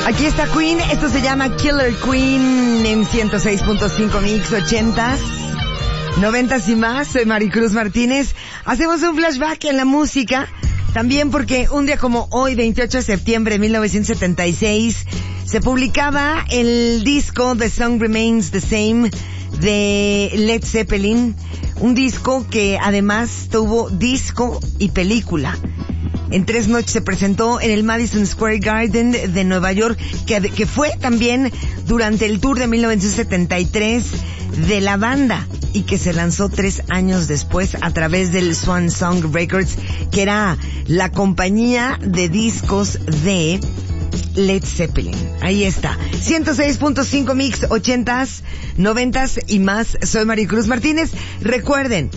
Aquí está Queen, esto se llama Killer Queen en 106.5 Mix 80s, 90s y más. Soy Maricruz Martínez. Hacemos un flashback en la música, también porque un día como hoy, 28 de septiembre de 1976, se publicaba el disco The Song Remains the Same de Led Zeppelin, un disco que además tuvo disco y película. En 3 noches se presentó en el Madison Square Garden de Nueva York, que fue también durante el tour de 1973 de la banda y que se lanzó 3 años después a través del Swan Song Records, que era la compañía de discos de Led Zeppelin. Ahí está. 106.5 Mix 80s, 90s y más. Soy Maricruz Martínez. Recuerden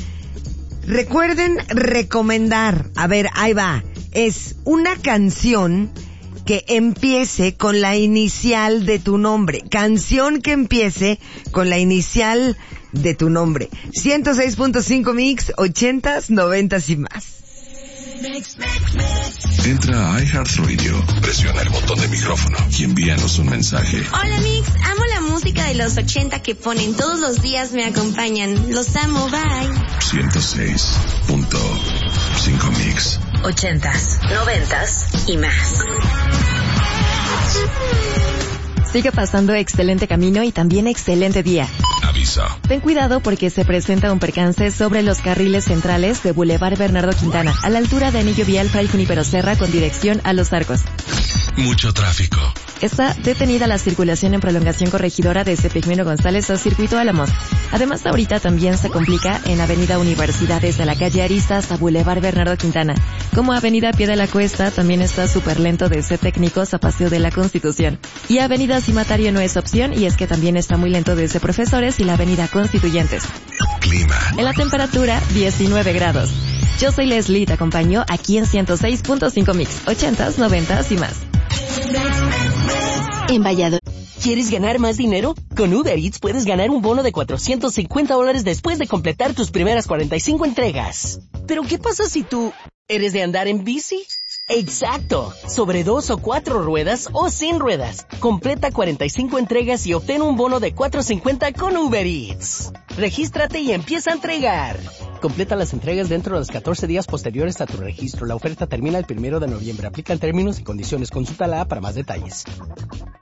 recomendar. A ver, ahí va. Es una canción que empiece con la inicial de tu nombre. Canción que empiece con la inicial de tu nombre. 106.5 Mix, 80s, 90s y más. Entra a iHeartRadio, presiona el botón de micrófono y envíanos un mensaje. Hola Mix, amo la música de los 80 que ponen todos los días, me acompañan. Los amo, bye. 106.5 Mix. 80s, 90s y más. Sigue pasando excelente camino y también excelente día. Aviso. Ten cuidado porque se presenta un percance sobre los carriles centrales de Boulevard Bernardo Quintana, a la altura de Anillo Vial Fray Junípero Serra con dirección a Los Arcos. Mucho tráfico. Está detenida la circulación en prolongación corregidora desde Pigmeno González a Circuito Álamos. Además, ahorita también se complica en Avenida Universidad desde la calle Arista hasta Boulevard Bernardo Quintana. Como Avenida Pie de la Cuesta también está súper lento desde Técnicos a Paseo de la Constitución. Y Avenida Cimatario no es opción y es que también está muy lento desde Profesores y la Avenida Constituyentes. Clima. En la temperatura, 19 grados. Yo soy Leslie y te acompaño aquí en 106.5 Mix, 80s, 90s y más. En Valladolid. ¿Quieres ganar más dinero? Con Uber Eats puedes ganar un bono de $450 después de completar tus primeras 45 entregas. ¿Pero qué pasa si tú eres de andar en bici? ¡Exacto! Sobre 2 o 4 ruedas o sin ruedas. Completa 45 entregas y obtén un bono de $450 con Uber Eats. Regístrate y empieza a entregar. Completa las entregas dentro de los 14 días posteriores a tu registro. La oferta termina el 1 de noviembre. Aplican términos y condiciones. Consulta la app para más detalles.